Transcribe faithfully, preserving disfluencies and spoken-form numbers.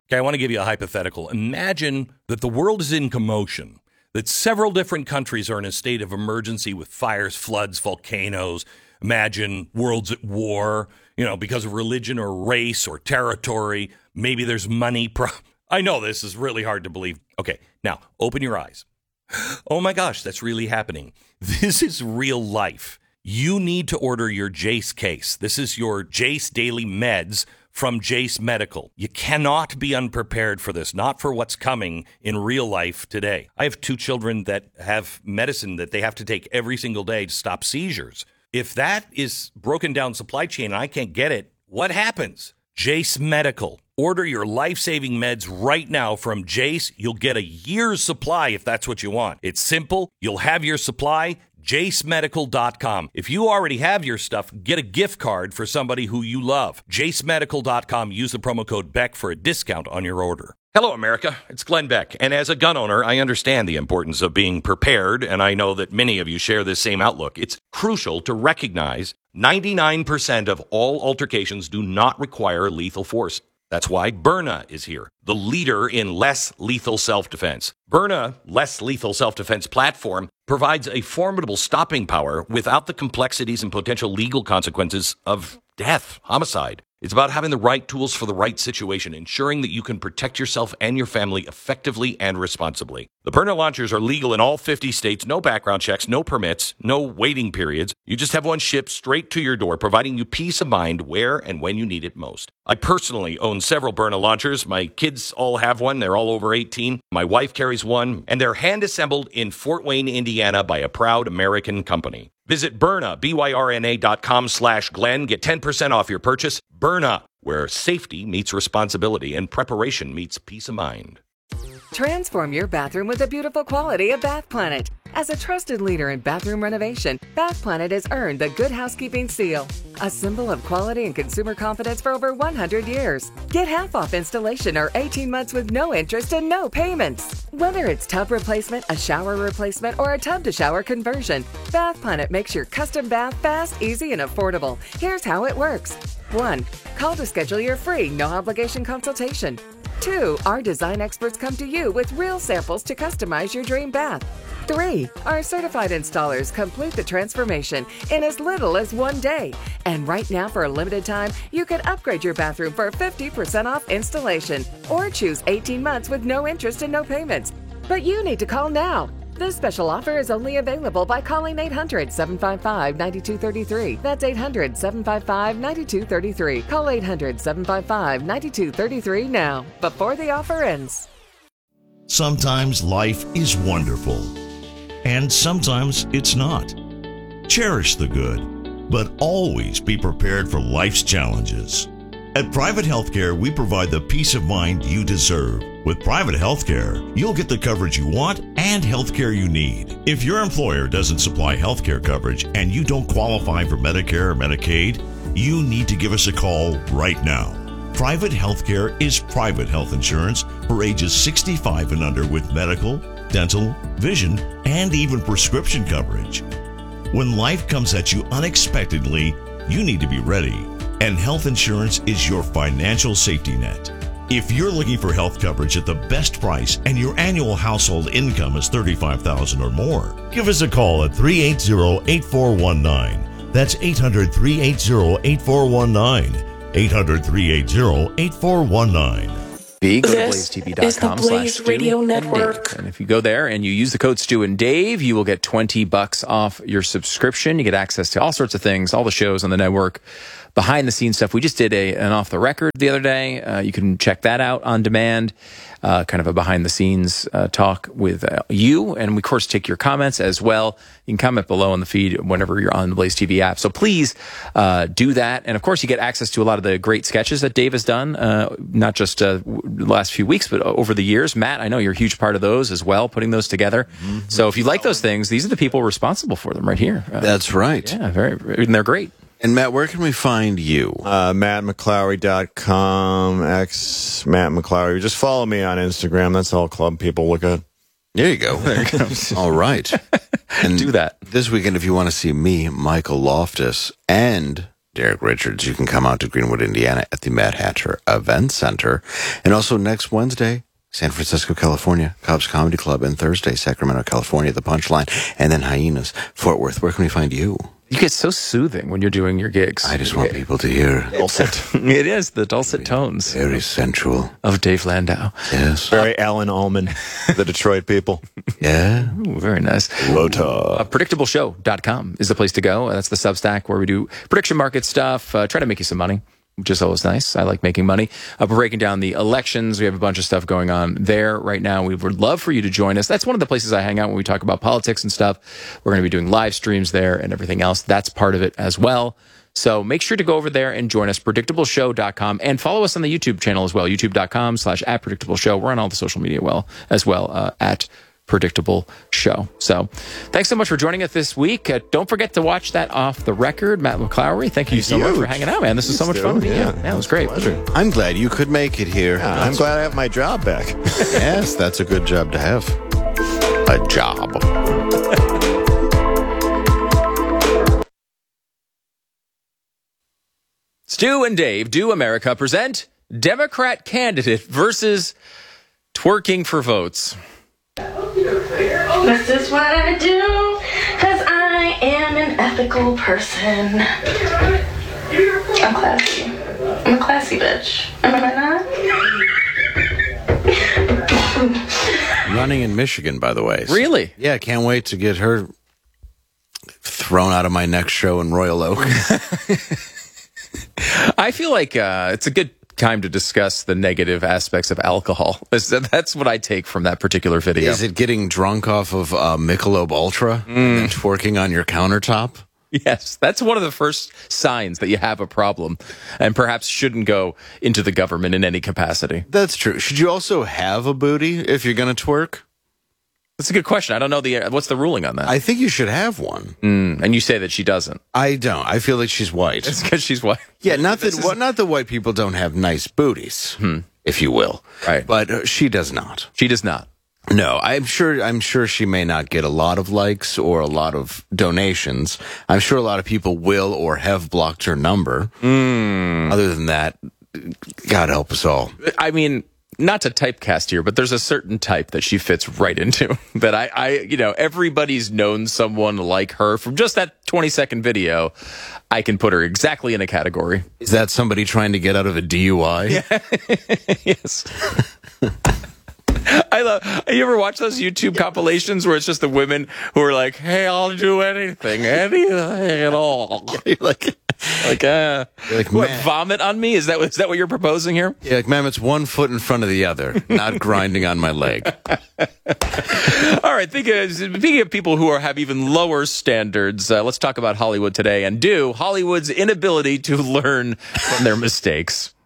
Okay, I want to give you a hypothetical. Imagine that the world is in commotion, that several different countries are in a state of emergency with fires, floods, volcanoes. Imagine worlds at war, you know, because of religion or race or territory. Maybe there's money. Pro- I know this is really hard to believe. Okay, now open your eyes. Oh my gosh, that's really happening. This is real life. You need to order your Jace case. This is your Jace Daily Meds from Jace Medical. You cannot be unprepared for this, not for what's coming in real life today. I have two children that have medicine that they have to take every single day to stop seizures. If that is broken down supply chain and I can't get it, what happens? Jace Medical. Order your life-saving meds right now from Jace. You'll get a year's supply if that's what you want. It's simple. You'll have your supply. jace medical dot com. If you already have your stuff, get a gift card for somebody who you love. jace medical dot com. Use the promo code Beck for a discount on your order. Hello, America. It's Glenn Beck. And as a gun owner, I understand the importance of being prepared, and I know that many of you share this same outlook. It's crucial to recognize ninety-nine percent of all altercations do not require lethal force. That's why Byrna is here, the leader in less lethal self-defense. Byrna Less Lethal Self-Defense platform provides a formidable stopping power without the complexities and potential legal consequences of death, homicide. It's about having the right tools for the right situation, ensuring that you can protect yourself and your family effectively and responsibly. The Byrna launchers are legal in all fifty states, no background checks, no permits, no waiting periods. You just have one shipped straight to your door, providing you peace of mind where and when you need it most. I personally own several Byrna launchers. My kids all have one. They're all over eighteen. My wife carries one, and they're hand-assembled in Fort Wayne, Indiana by a proud American company. Visit Byrna, B Y R N A dot com slash Glenn. Get ten percent off your purchase. Byrna, where safety meets responsibility and preparation meets peace of mind. Transform your bathroom with the beautiful quality of Bath Planet. As a trusted leader in bathroom renovation, Bath Planet has earned the Good Housekeeping seal, a symbol of quality and consumer confidence for over one hundred years. Get half off installation or eighteen months with no interest and no payments. Whether it's tub replacement, a shower replacement, or a tub-to-shower conversion, Bath Planet makes your custom bath fast, easy, and affordable. Here's how it works. one. Call to schedule your free, no-obligation consultation. two. Our design experts come to you with real samples to customize your dream bath. three. Our certified installers complete the transformation in as little as one day. And right now, for a limited time, you can upgrade your bathroom for fifty percent off installation or choose eighteen months with no interest and no payments. But you need to call now. This special offer is only available by calling eight hundred, seven five five, nine two three three. That's eight hundred, seven five five, nine two three three. Call eight hundred, seven five five, nine two three three now, before the offer ends. Sometimes life is wonderful, and sometimes it's not. Cherish the good, but always be prepared for life's challenges. At Private Healthcare, we provide the peace of mind you deserve. With Private Healthcare, you'll get the coverage you want and healthcare you need. If your employer doesn't supply healthcare coverage and you don't qualify for Medicare or Medicaid, you need to give us a call right now. Private Healthcare is private health insurance for ages sixty-five and under with medical, dental, vision, and even prescription coverage. When life comes at you unexpectedly, you need to be ready. And health insurance is your financial safety net. If you're looking for health coverage at the best price and your annual household income is thirty-five thousand dollars or more, give us a call at three eight zero, eight four one nine. That's eight hundred, three eight zero, eight four one nine. eight hundred, three eight zero, eight four one nine. Go to blaze t v dot com slash Stu Radio Network. And if you go there and you use the code Stu and Dave, you will get twenty bucks off your subscription. You get access to all sorts of things, all the shows on the network, behind the scenes stuff. We just did a an off the record the other day. Uh, you can check that out on demand. Uh, kind of a behind the scenes uh, talk with uh, you. And we, of course, take your comments as well. You can comment below on the feed whenever you're on the Blaze T V app. So please uh, do that. And of course, you get access to a lot of the great sketches that Dave has done, uh, not just uh, the last few weeks, but over the years. Matt, I know you're a huge part of those as well, putting those together. Mm-hmm. So if you like those things, these are the people responsible for them right here. Uh, That's right. Yeah, very, and they're great. And Matt, where can we find you? Uh, Matt McClowery dot com, X Matt McClowery. Just follow me on Instagram. That's all club people look at. There you go. There you go. All right. And do that. This weekend, if you want to see me, Michael Loftus, and Derek Richards. You can come out to Greenwood, Indiana at the Mad Hatter Event Center. And also next Wednesday, San Francisco, California, Cobb's Comedy Club. And Thursday, Sacramento, California, The Punchline. And then Hyenas, Fort Worth. Where can we find you? You get so soothing when you're doing your gigs. I just want people to hear. Dulcet. It is the dulcet tones. Very sensual. Of Dave Landau. Yes. Very Alan Allman, the Detroit people. Yeah. Ooh, very nice. Lota. Uh, predictable show dot com is the place to go. That's the Substack where we do prediction market stuff, uh, try to make you some money, which is always nice. I like making money. Uh, we're breaking down the elections. We have a bunch of stuff going on there right now. We would love for you to join us. That's one of the places I hang out when we talk about politics and stuff. We're going to be doing live streams there and everything else. That's part of it as well. So make sure to go over there and join us, predictable show dot com, and follow us on the YouTube channel as well, youtube dot com slash at predictable show. We're on all the social media well as well uh, at Predictable Show. So thanks so much for joining us this week. Uh, don't forget to watch that Off the Record. Matt McClowery, thank you so Huge. much for hanging out, man. This is so much fun with you. Yeah, Yeah, it was great. Pleasure. I'm glad you could make it here. Yeah, I'm glad I have my job back. Yes, that's a good job to have. A job. Stu and Dave Do America present Democrat candidate versus twerking for votes. This is what I do, because I am an ethical person. I'm classy. I'm a classy bitch. Am I not? Running in Michigan, by the way. Really? Yeah, can't wait to get her thrown out of my next show in Royal Oak. I feel like uh, it's a good time to discuss the negative aspects of alcohol. That's what I take from that particular video. Is it getting drunk off of uh, Michelob Ultra mm. and then twerking on your countertop? Yes, that's one of the first signs that you have a problem and perhaps shouldn't go into the government in any capacity. That's true. Should you also have a booty if you're going to twerk? That's a good question. I don't know the what's the ruling on that. I think you should have one. Mm, and you say that she doesn't. I don't. I feel like she's white. It's because she's white. Yeah, not that is... well, not that white people don't have nice booties, hmm. if you will. Right. But uh, she does not. She does not. No, I'm sure. I'm sure she may not get a lot of likes or a lot of donations. I'm sure a lot of people will or have blocked her number. Mm. Other than that, God help us all. I mean, not to typecast here, but there's a certain type that she fits right into. That I, I, you know, everybody's known someone like her from just that twenty second video. I can put her exactly in a category. Is that somebody trying to get out of a D U I? Yeah. Yes. I love. You ever watch those YouTube compilations where it's just the women who are like, "Hey, I'll do anything, anything at all." You're like, like, uh, you're like what? man. Vomit on me? Is that is that what you're proposing here? Yeah, like, ma'am, it's one foot in front of the other, not grinding on my leg. All right. Think of, speaking of people who are have even lower standards, uh, let's talk about Hollywood today and do Hollywood's inability to learn from their mistakes.